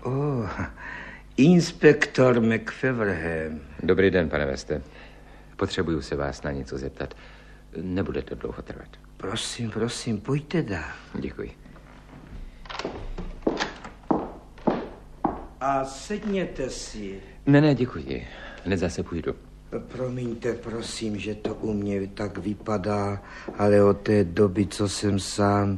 Inspektor McFeverham. Dobrý den, pane Weste. Potřebuju se vás na něco zeptat. Nebude to dlouho trvat. Prosím, pojďte dál. Děkuji. A sedněte si. Ne, děkuji. Hned zase půjdu. Promiňte, prosím, že to u mě tak vypadá, ale od té doby, co jsem sám,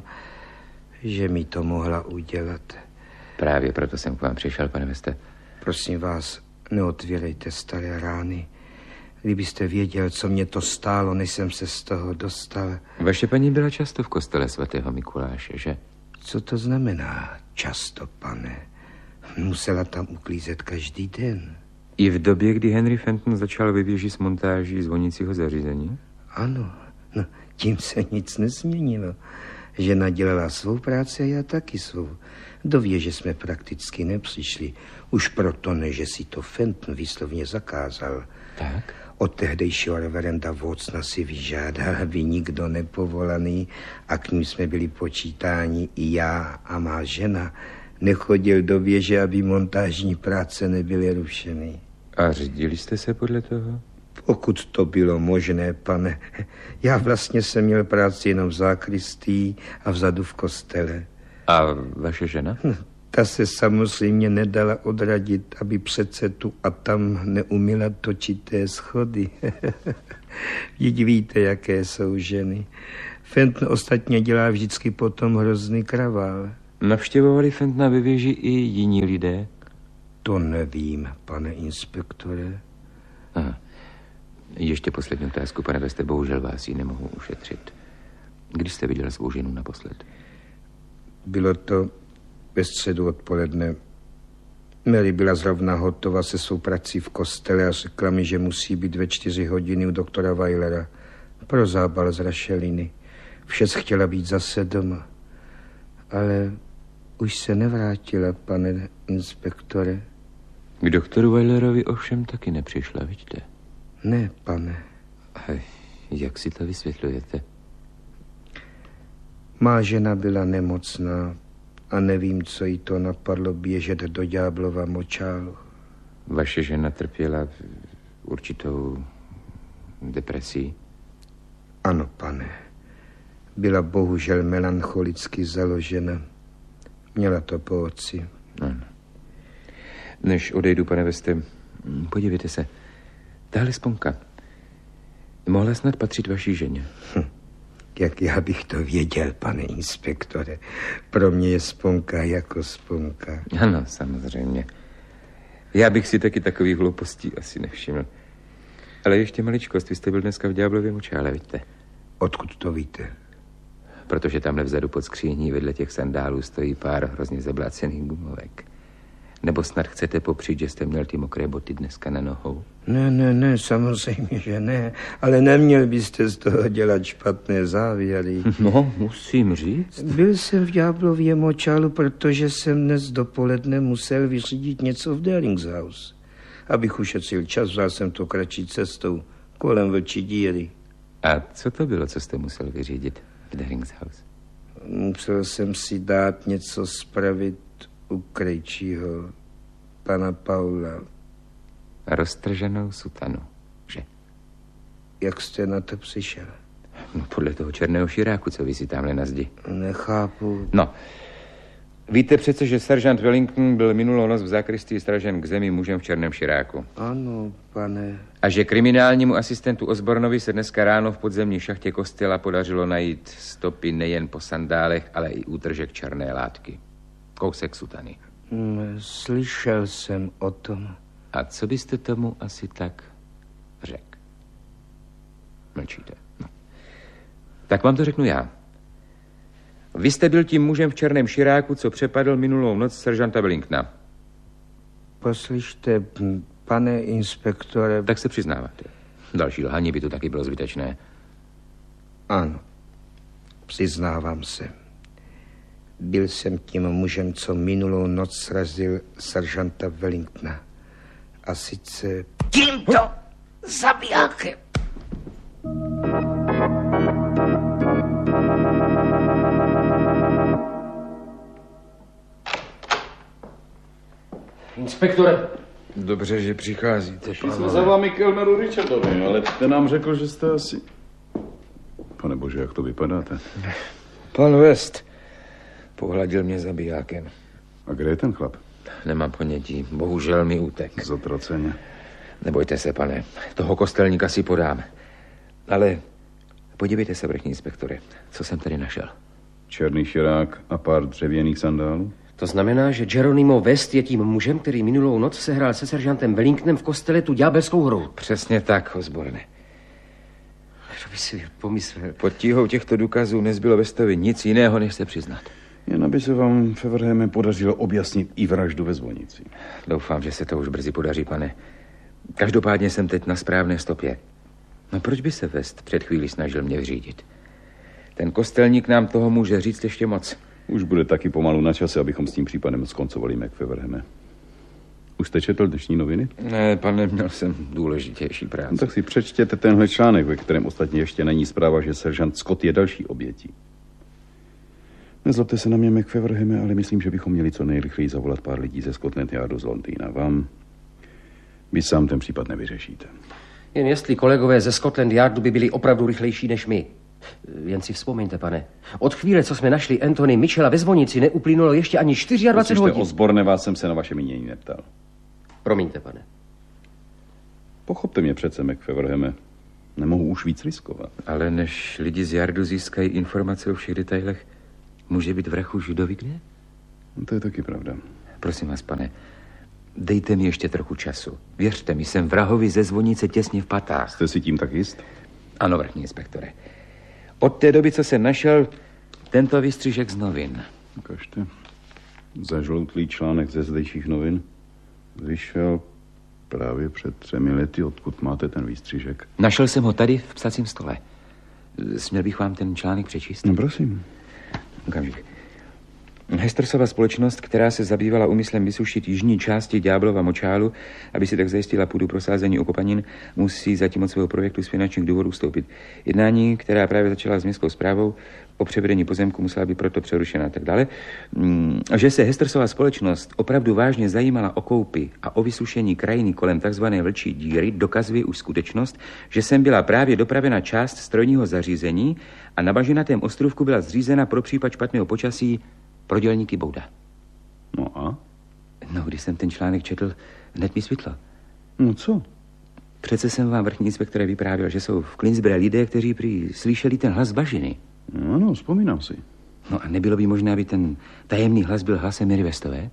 že mi to mohla udělat. Právě proto jsem k vám přišel, pane Weste. Prosím vás, neotvírejte staré rány. Kdybyste věděl, co mě to stálo, než jsem se z toho dostal. Vaše paní byla často v kostele svatého Mikuláše, že? Co to znamená často, pane? Musela tam uklízet každý den. I v době, kdy Henry Fenton začal ve věži s montáží zvonícího zařízení? Ano, tím se nic nezměnilo. Žena dělala svou práci a já taky svou. Do věže jsme prakticky nepřišli. Už proto ne, že si to Fenton výslovně zakázal. Tak? Od tehdejšího reverenda Watsona si vyžádal, aby nikdo nepovolaný, a k ním jsme byli počítáni i já a má žena, nechodil do věže, aby montážní práce nebyly rušeny. A řídili jste se podle toho? Pokud to bylo možné, pane. Já vlastně jsem měl práci jenom v zákristii a vzadu v kostele. A vaše žena? Ta se samozřejmě nedala odradit, aby přece tu a tam neuměla točité schody. Vždyť víte, jaké jsou ženy. Fenton ostatně dělá vždycky potom hrozný kravál. Navštěvovali Fentona ve věži i jiní lidé? To nevím, pane inspektore. Aha. Ještě poslední otázku, pane Weste, bohužel vás ji nemohu ušetřit. Kdy jste viděl svou ženu naposled? Bylo to ve středu odpoledne. Mary byla zrovna hotova se svou prací v kostele a řekla mi, že musí být ve 4 hodiny u doktora Weilera pro zábal z rašeliny. Vše chtěla být zase doma. Ale už se nevrátila, pane inspektore. K doktoru Weilerovi ovšem taky nepřišla, vidíte? Ne, pane. Jak si to vysvětlujete? Má žena byla nemocná a nevím, co jí to napadlo běžet do ďáblova močálu. Vaše žena trpěla určitou depresí? Ano, pane. Byla bohužel melancholicky založena. Měla to po otci. Ano. Než odejdu, pane Weste, podívejte se. Tahle sponka mohla snad patřit vaší ženě. Jak já bych to věděl, pane inspektore. Pro mě je sponka jako sponka. Ano, samozřejmě. Já bych si taky takových hloupostí asi nevšiml. Ale ještě maličkost, vy jste byl dneska v ďáblově močále, vidíte? Odkud to víte? Protože tamhle vzadu pod skříní vedle těch sandálů stojí pár hrozně zablácených gumovek. Nebo snad chcete popřít, že jste měl ty mokré boty dneska na nohou? Ne, samozřejmě, že ne. Ale neměl byste z toho dělat špatné závěry. No, musím říct. Byl jsem v ďáblově močálu, protože jsem dnes dopoledne musel vyřídit něco v Deringshouse. Abych ušetřil čas, vzal jsem to kratší cestou kolem Vlčí díry. A co to bylo, co jste musel vyřídit v Deringshouse? Musel jsem si dát něco spravit u krejčího pana Paula. Roztrženou sutanu, že? Jak jste na to přišel? No, podle toho černého širáku, co visí tamhle na zdi. Nechápu. No, víte přece, že seržant Wellington byl minulou noc v zákristii stražen k zemi mužem v černém širáku. Ano, pane. A že kriminálnímu asistentu Osbornovi se dneska ráno v podzemní šachtě kostela podařilo najít stopy nejen po sandálech, ale i útržek černé látky. Kousek sutany. Slyšel jsem o tom. A co byste tomu asi tak řekl? Mlčíte. No. Tak vám to řeknu já. Vy jste byl tím mužem v černém širáku, co přepadl minulou noc seržanta Wellingtona. Poslyšte, pane inspektore... Tak se přiznáváte. Další lhaní by to taky bylo zbytečné. Ano, přiznávám se. Byl jsem tím mužem, co minulou noc srazil seržanta Wellingtona. A sice... tímto zabijákem. Inspektore. Dobře, že přicházíte, Šli jsme za vámi kelneru Richardovi, ale ten nám řekl, že jste asi... Pane bože, jak to vypadáte? Pan West pohladil mě zabijákem. A kde je ten chlap? Nemám ponětí, bohužel mi utek. Zotroceně. Nebojte se, pane, toho kostelníka si podám. Ale podívejte se, vrchní inspektore, co jsem tady našel. Černý širák a pár dřevěných sandálů? To znamená, že Geronimo West je tím mužem, který minulou noc sehrál se seržantem Wellingtonem v kostele tu ďábelskou hru. Přesně tak, Osborne. Kdo by si pomyslel? Pod tíhou těchto důkazů nezbylo Westovi nic jiného, než se přiznat. Jen aby se vám, Feverheme, podařilo objasnit i vraždu ve zvonici. Doufám, že se to už brzy podaří, pane. Každopádně jsem teď na správné stopě. No proč by se West před chvílí snažil mě vyřídit? Ten kostelník nám toho může říct ještě moc. Už bude taky pomalu na čase, abychom s tím případem skoncovali, McFeverheme. Už jste četl dnešní noviny? Ne, pane, měl jsem důležitější práci. No, tak si přečtěte tenhle článek, ve kterém ostatně ještě není zpráva, že seržant Scott je další obětí. Nezlobte se na mě, McFeverheme, ale myslím, že bychom měli co nejrychleji zavolat pár lidí ze Scotland Yardu z Londýna. Vy sám ten případ nevyřešíte. Jen jestli kolegové ze Scotland Yardu by byli opravdu rychlejší než my. Jen si vzpomeňte, pane. Od chvíle, co jsme našli Anthony Mitchella ve zvonici, neuplynulo ještě ani 24 hodin. Osborne, vás jsem se na vaše mínění neptal. Promiňte, pane. Pochopte mě přece, McFeverheme. Nemohu už víc riskovat. Ale než lidi z Yardu získají informace o všech detailech, může být vrah už dovyklé? No, to je taky pravda. Prosím vás, pane, dejte mi ještě trochu času. Věřte mi, jsem vrahovi ze zvonice těsně v patách. Jste si tím tak jist? Ano, vrchní inspektore. Od té doby, co jsem našel tento výstřižek z novin. Ukažte. Zažloutlý článek ze zdejších novin. Vyšel právě před 3 lety, odkud máte ten výstřižek. Našel jsem ho tady v psacím stole. Směl bych vám ten článek přečíst? No, prosím. Okamžik. Hestersova společnost, která se zabývala úmyslem vysušit jižní části Ďáblova močálu, aby si tak zajistila půdu pro sázení okopanin, musí zatím od svého projektu z finančních důvodů vstoupit. Jednání, která právě začala s městskou správou o převedení pozemku, musela být proto přerušena a tak dále. Že se Hestersova společnost opravdu vážně zajímala o koupy a o vysušení krajiny kolem takzvané Vlčí díry, dokazuje už skutečnost, že sem byla právě dopravena část strojního zařízení a na bažinatém ostrůvku byla zřízena pro případ špatného počasí pro dělníky Bouda. No a? No, když jsem ten článek četl, hned mi svitlo. No co? Přece jsem vám, vrchní inspektore, vyprávěl, že jsou v Clinsbury lidé, kteří prý slyšeli ten hlas z bažiny. No, vzpomínám si. No a nebylo by možné, aby ten tajemný hlas byl hlasem Mary Westové?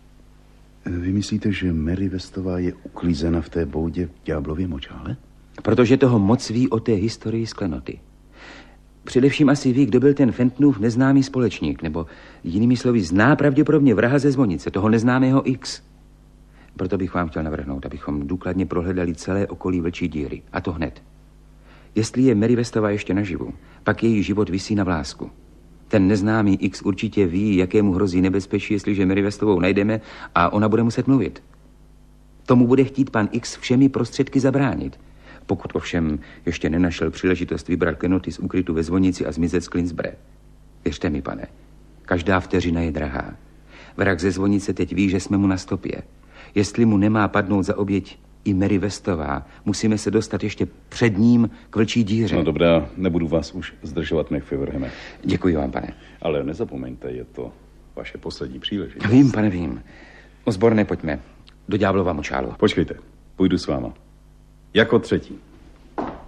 Vy myslíte, že Mary Westová je uklízena v té boudě v Ďáblově močále? Protože toho moc ví o té historii sklenoty. Především asi ví, kdo byl ten Fentonův neznámý společník, nebo jinými slovy zná pravděpodobně vraha ze zvonice, toho neznámého X. Proto bych vám chtěl navrhnout, abychom důkladně prohledali celé okolí Vlčí díry. A to hned. Jestli je Mary Westová ještě naživu, pak její život visí na vlásku. Ten neznámý X určitě ví, jakému hrozí nebezpečí, jestliže Mary Westovou najdeme a ona bude muset mluvit. Tomu bude chtít pan X všemi prostředky zabránit. Pokud ovšem ještě nenašel příležitost vybrat klenoty z úkrytu ve zvonici a zmizet z Clinsbury. Věřte mi, pane, každá vteřina je drahá. Vrah ze zvonice teď ví, že jsme mu na stopě. Jestli mu nemá padnout za oběť i Mary Westová, musíme se dostat ještě před ním k Vlčí díře. No dobrá, nebudu vás už zdržovat, McFeverheme. Děkuji vám, pane. Ale nezapomeňte, je to vaše poslední příležitost. Vím, pane, vím. Osborne, pojďme. Do Ďáblova močálu. Počkejte, půjdu s váma. Jako třetí.